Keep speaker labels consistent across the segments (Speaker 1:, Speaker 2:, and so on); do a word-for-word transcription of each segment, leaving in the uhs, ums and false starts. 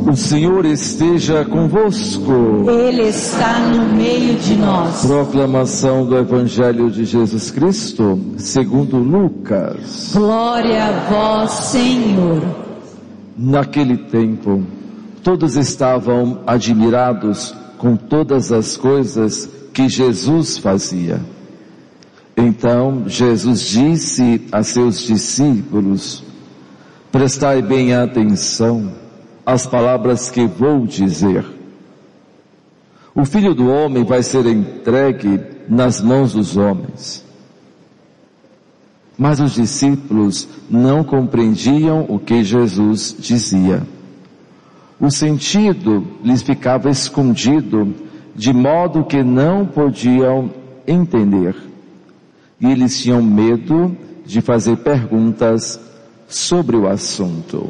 Speaker 1: O Senhor esteja convosco.
Speaker 2: Ele está no meio de nós.
Speaker 1: Proclamação do Evangelho de Jesus Cristo, segundo Lucas.
Speaker 2: Glória a vós, Senhor.
Speaker 1: Naquele tempo, todos estavam admirados com todas as coisas que Jesus fazia. Então Jesus disse a seus discípulos: prestai bem atenção às palavras que vou dizer. O Filho do Homem vai ser entregue nas mãos dos homens. Mas os discípulos não compreendiam o que Jesus dizia. O sentido lhes ficava escondido, de modo que não podiam entender. E eles tinham medo de fazer perguntas sobre o assunto.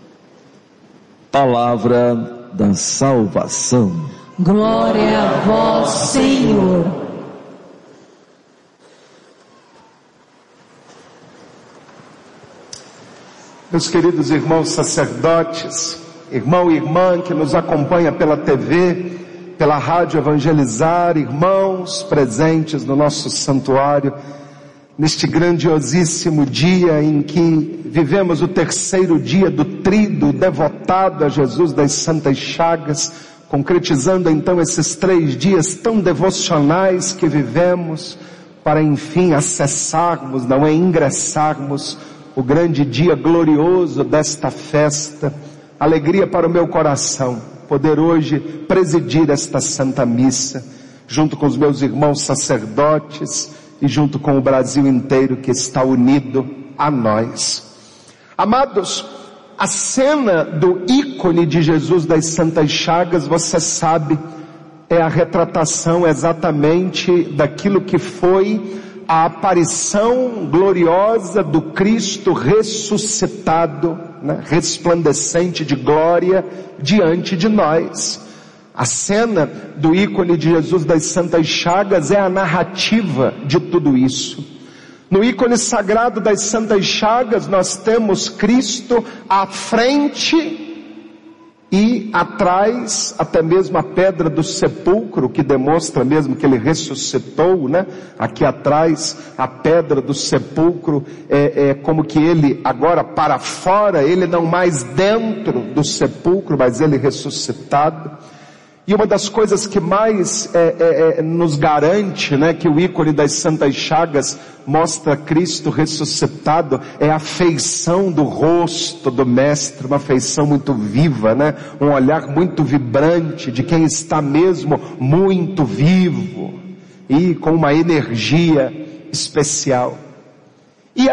Speaker 1: Palavra da salvação.
Speaker 2: Glória a vós, Senhor.
Speaker 3: Meus queridos irmãos sacerdotes, irmão e irmã que nos acompanha pela T V, pela Rádio Evangelizar, irmãos presentes no nosso santuário, neste grandiosíssimo dia em que vivemos o terceiro dia do tríduo devotado a Jesus das Santas Chagas, concretizando então esses três dias tão devocionais que vivemos, para enfim acessarmos, não é, ingressarmos o grande dia glorioso desta festa. Alegria para o meu coração poder hoje presidir esta Santa Missa, junto com os meus irmãos sacerdotes e junto com o Brasil inteiro que está unido a nós. Amados, a cena do ícone de Jesus das Santas Chagas, você sabe, é a retratação exatamente daquilo que foi a aparição gloriosa do Cristo ressuscitado, né, resplandecente de glória diante de nós. A cena do ícone de Jesus das Santas Chagas é a narrativa de tudo isso. No ícone sagrado das Santas Chagas nós temos Cristo à frente e atrás até mesmo a pedra do sepulcro, que demonstra mesmo que ele ressuscitou, né? Aqui atrás a pedra do sepulcro é, é como que ele agora para fora, ele não mais dentro do sepulcro, mas ele ressuscitado. E uma das coisas que mais é, é, é, nos garante, né, que o ícone das Santas Chagas mostra Cristo ressuscitado, é a feição do rosto do Mestre, uma feição muito viva, né, um olhar muito vibrante de quem está mesmo muito vivo e com uma energia especial. E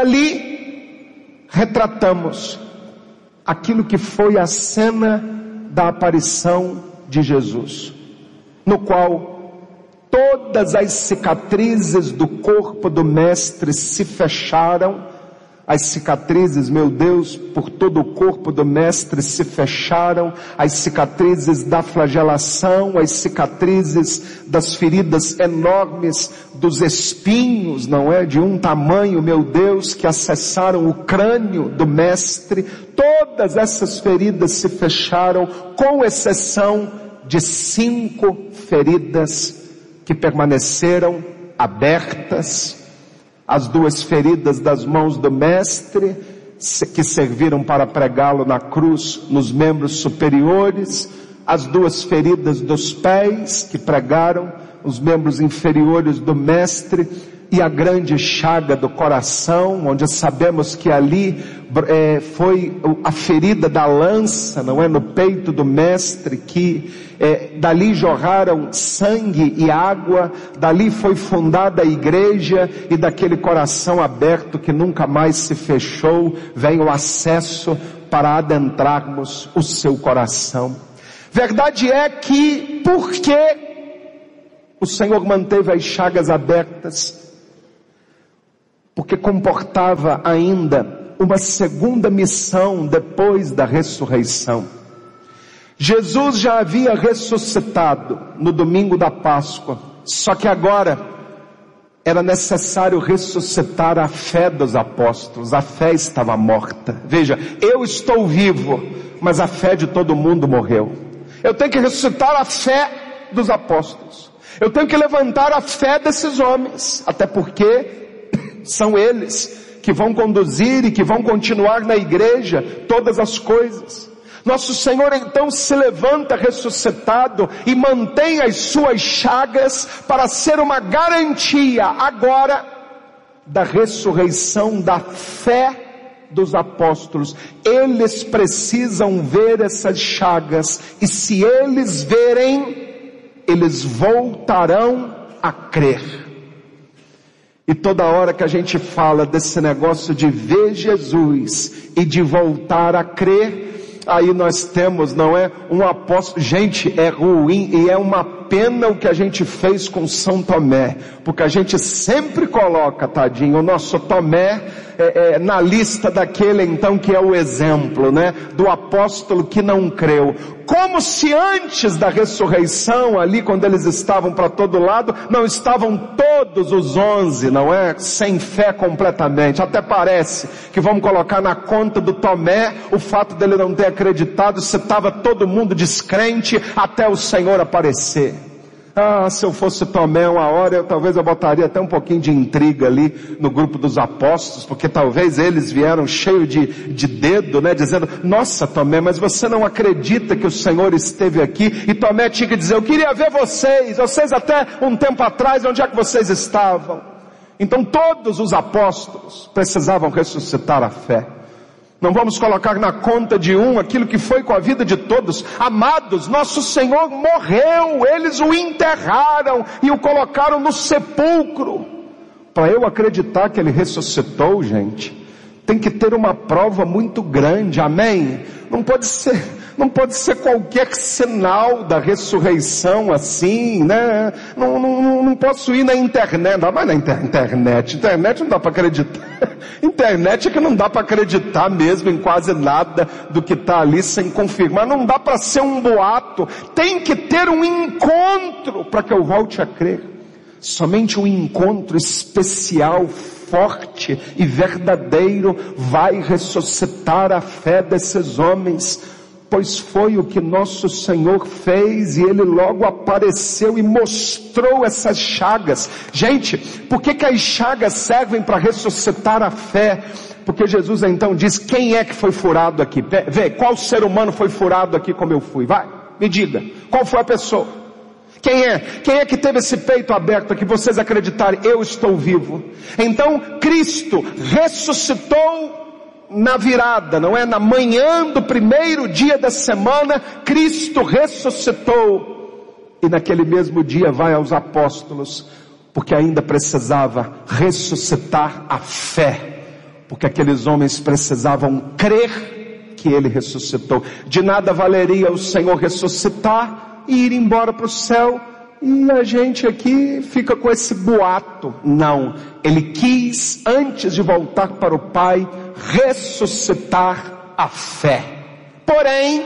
Speaker 3: ali retratamos aquilo que foi a cena da aparição de Jesus, no qual todas as cicatrizes do corpo do Mestre se fecharam. As cicatrizes, meu Deus, por todo o corpo do Mestre se fecharam, as cicatrizes da flagelação, as cicatrizes das feridas enormes, dos espinhos, não é? De um tamanho, meu Deus, que acessaram o crânio do Mestre. Todas essas feridas se fecharam, com exceção de cinco feridas que permaneceram abertas. As duas feridas das mãos do Mestre, que serviram para pregá-lo na cruz nos membros superiores, as duas feridas dos pés, que pregaram os membros inferiores do Mestre, e a grande chaga do coração, onde sabemos que ali é, foi a ferida da lança, não é, no peito do Mestre, que é, dali jorraram sangue e água, dali foi fundada a igreja, e daquele coração aberto que nunca mais se fechou, vem o acesso para adentrarmos o seu coração. Verdade é que, porque o Senhor manteve as chagas abertas, porque comportava ainda uma segunda missão depois da ressurreição. Jesus já havia ressuscitado no domingo da Páscoa, só que agora Era necessário ressuscitar a fé dos apóstolos. A fé estava morta. Veja, eu estou vivo, mas a fé de todo mundo morreu. Eu tenho que ressuscitar a fé dos apóstolos. Eu tenho que levantar a fé desses homens, até porque são eles que vão conduzir e que vão continuar na igreja todas as coisas. Nosso Senhor então se levanta ressuscitado e mantém as suas chagas para ser uma garantia agora da ressurreição da fé dos apóstolos. Eles precisam ver essas chagas, e se eles verem, eles voltarão a crer. E toda hora que a gente fala desse negócio de ver Jesus e de voltar a crer, aí nós temos, não é, um apóstolo. Gente, é ruim e é uma pena o que a gente fez com São Tomé, porque a gente sempre coloca, tadinho, o nosso Tomé é, é, na lista daquele então que é o exemplo, né, do apóstolo que não creu. Como se antes da ressurreição, ali quando eles estavam para todo lado, não estavam todos os onze, não é, sem fé completamente. Até parece que vamos colocar na conta do Tomé o fato dele não ter acreditado, se estava todo mundo descrente até o Senhor aparecer. Ah, se eu fosse Tomé uma hora, eu, talvez eu botaria até um pouquinho de intriga ali no grupo dos apóstolos, porque talvez eles vieram cheios de, de dedo, né, dizendo, nossa Tomé, mas você não acredita que o Senhor esteve aqui? E Tomé tinha que dizer, eu queria ver vocês, vocês até um tempo atrás, onde é que vocês estavam? Então todos os apóstolos precisavam ressuscitar a fé. Não vamos colocar na conta de um aquilo que foi com a vida de todos. Amados, nosso Senhor morreu, eles o enterraram e o colocaram no sepulcro. Para eu acreditar que ele ressuscitou, gente, tem que ter uma prova muito grande, amém? Não pode ser, não pode ser qualquer sinal da ressurreição assim, né? Não, não, não posso ir na internet, não, mas na inter, internet, internet não dá para acreditar. Internet é que não dá para acreditar mesmo em quase nada do que está ali sem confirmar. Não dá para ser um boato. Tem que ter um encontro para que eu volte a crer. Somente um encontro especial, forte e verdadeiro vai ressuscitar a fé desses homens, pois foi o que nosso Senhor fez, e Ele logo apareceu e mostrou essas chagas. Gente, por que que as chagas servem para ressuscitar a fé? Porque Jesus então diz, quem é que foi furado aqui? Vê, qual ser humano foi furado aqui como eu fui? Vai, me diga, qual foi a pessoa? Quem é? Quem é que teve esse peito aberto que vocês acreditarem, eu estou vivo? Então Cristo ressuscitou na virada, não é? Na manhã do primeiro dia da semana, Cristo ressuscitou. E naquele mesmo dia vai aos apóstolos, porque ainda precisava ressuscitar a fé, porque aqueles homens precisavam crer que Ele ressuscitou. De nada valeria o Senhor ressuscitar e ir embora para o céu, e a gente aqui fica com esse boato. Não, Ele quis, antes de voltar para o Pai, ressuscitar a fé. Porém,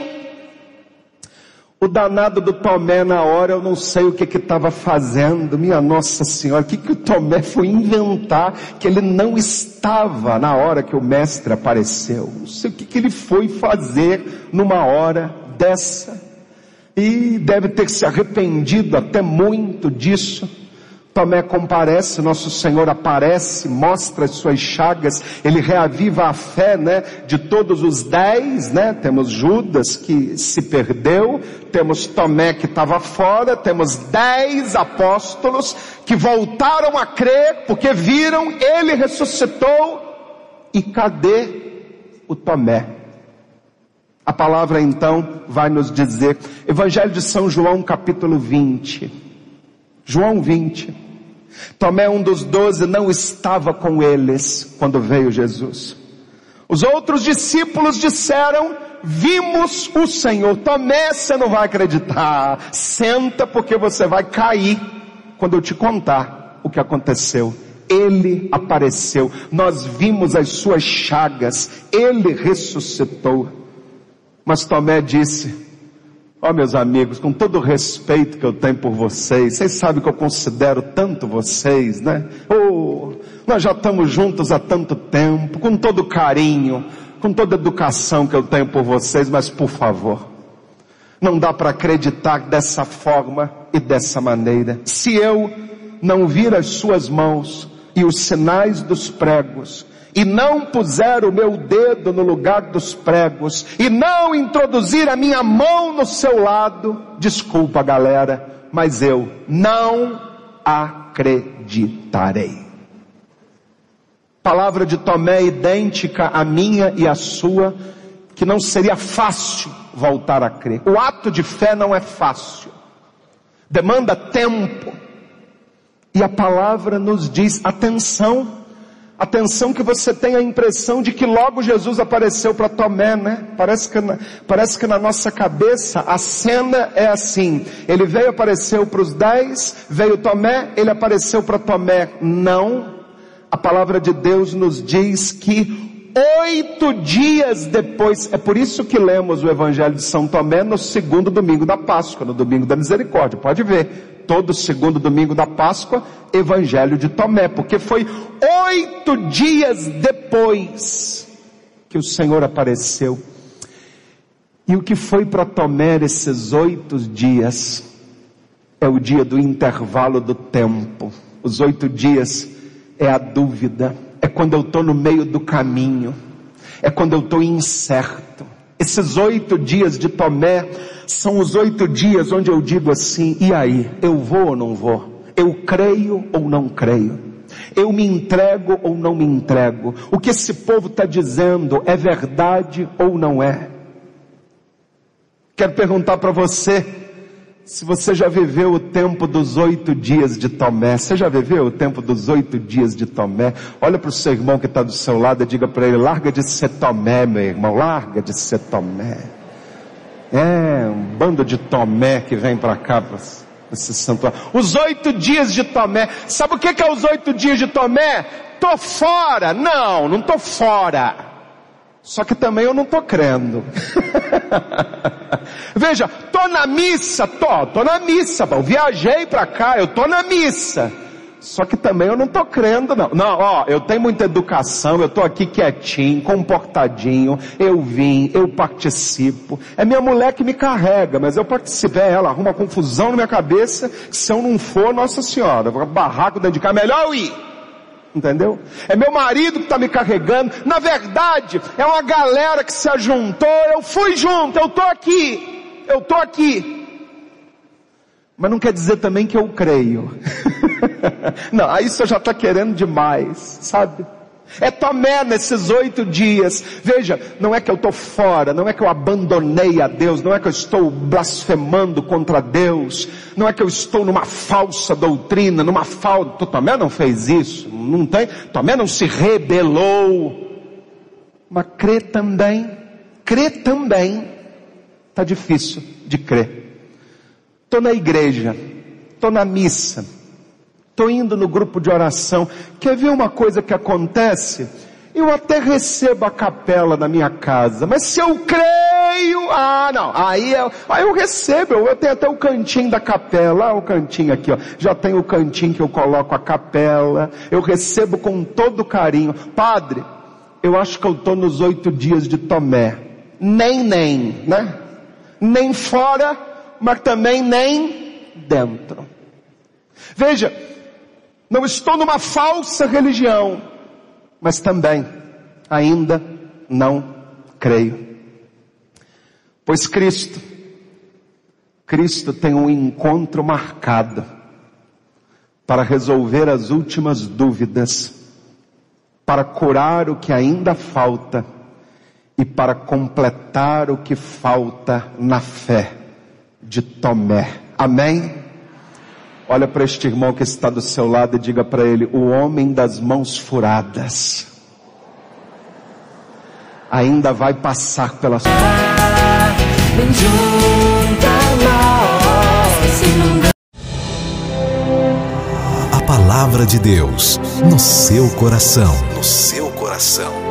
Speaker 3: o danado do Tomé na hora, eu não sei o que que estava fazendo, minha Nossa Senhora, o que que o Tomé foi inventar, que ele não estava na hora que o mestre apareceu. Não sei o que que ele foi fazer numa hora dessa. E deve ter se arrependido até muito disso. Tomé comparece, nosso Senhor aparece, mostra as suas chagas, Ele reaviva a fé, né, de todos os dez, né, temos Judas que se perdeu, temos Tomé que estava fora, temos dez apóstolos que voltaram a crer, porque viram, Ele ressuscitou, e cadê o Tomé? A palavra então vai nos dizer, Evangelho de São João capítulo vinte, João vinte, Tomé, um dos doze, não estava com eles quando veio Jesus. Os outros discípulos disseram, vimos o Senhor. Tomé, você não vai acreditar, senta porque você vai cair quando eu te contar o que aconteceu. Ele apareceu, nós vimos as suas chagas, Ele ressuscitou. Mas Tomé disse, Ó, meus amigos, com todo o respeito que eu tenho por vocês, vocês sabem que eu considero tanto vocês, né? Oh, nós já estamos juntos há tanto tempo, com todo carinho, com toda a educação que eu tenho por vocês, mas por favor, não dá para acreditar dessa forma e dessa maneira. Se eu não vir as suas mãos e os sinais dos pregos, e não puser o meu dedo no lugar dos pregos, e não introduzir a minha mão no seu lado, desculpa galera, mas eu não acreditarei. Palavra de Tomé idêntica à minha e à sua, que não seria fácil voltar a crer. O ato de fé não é fácil, demanda tempo, e a palavra nos diz, atenção, Atenção que você tem a impressão de que logo Jesus apareceu para Tomé, né? Parece que, na, parece que na nossa cabeça a cena é assim. Ele veio, apareceu para os dez, veio Tomé, ele apareceu para Tomé. Não. A palavra de Deus nos diz que oito dias depois, é por isso que lemos o Evangelho de São Tomé no segundo domingo da Páscoa, no domingo da misericórdia, pode ver. Todo segundo domingo da Páscoa, Evangelho de Tomé, porque foi oito dias depois que o Senhor apareceu. E o que foi para Tomé esses oito dias, é o dia do intervalo do tempo. Os oito dias é a dúvida, é quando eu estou no meio do caminho, é quando eu estou incerto. Esses oito dias de Tomé são os oito dias onde eu digo assim, e aí, eu vou ou não vou? Eu creio ou não creio? Eu me entrego ou não me entrego? O que esse povo está dizendo é verdade ou não é? Quero perguntar para você, se você já viveu o tempo dos oito dias de Tomé. Você já viveu o tempo dos oito dias de Tomé? Olha para o seu irmão que está do seu lado e diga para ele, larga de ser Tomé, meu irmão, larga de ser Tomé. É, um bando de Tomé que vem para cá, para esse santuário. Os oito dias de Tomé. Sabe o que que é os oito dias de Tomé? Tô fora. Não, não tô fora. Só que também eu não tô crendo. Veja, tô na missa, tô, tô na missa, eu viajei para cá, eu tô na missa. Só que também eu não tô crendo não. Não, ó, eu tenho muita educação, eu tô aqui quietinho, comportadinho, eu vim, eu participo. É minha mulher que me carrega, mas eu participo, é ela, arruma confusão na minha cabeça, se eu não for, Nossa Senhora, barraco dentro de casa, melhor eu ir. Entendeu? É meu marido que está me carregando. Na verdade, é uma galera que se ajuntou, eu fui junto, eu tô aqui, eu tô aqui. Mas não quer dizer também que eu creio. Não, aí você já está querendo demais, sabe? É Tomé nesses oito dias. Veja, não é que eu estou fora, não é que eu abandonei a Deus, não é que eu estou blasfemando contra Deus, não é que eu estou numa falsa doutrina, numa falsa... Tomé não fez isso, não tem. Tomé não se rebelou. Mas crê também, crê também, está difícil de crer. Estou na igreja, estou na missa, estou indo no grupo de oração. Quer ver uma coisa que acontece? Eu até recebo a capela na minha casa, mas se eu creio, ah não, aí eu, aí eu recebo, eu, eu tenho até o cantinho da capela, ah, o cantinho aqui ó, já tem o cantinho que eu coloco a capela, eu recebo com todo carinho. Padre, eu acho que eu estou nos oito dias de Tomé, nem nem, né? Nem fora, mas também nem dentro. Veja, não estou numa falsa religião, mas também ainda não creio. Pois Cristo, Cristo tem um encontro marcado para resolver as últimas dúvidas, para curar o que ainda falta e para completar o que falta na fé de Tomé. Amém? Olha para este irmão que está do seu lado e diga para ele, o homem das mãos furadas ainda vai passar pela sua...
Speaker 4: A palavra de Deus no seu coração, no seu coração.